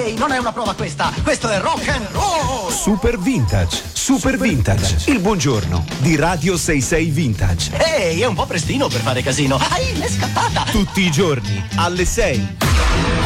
Ehi, non è una prova questa, questo è rock and roll! Super Vintage, Super Vintage, il buongiorno di Radio 66 Vintage. Ehi, è un po' prestino per fare casino. Ai, l'è scappata! Tutti i giorni alle 6.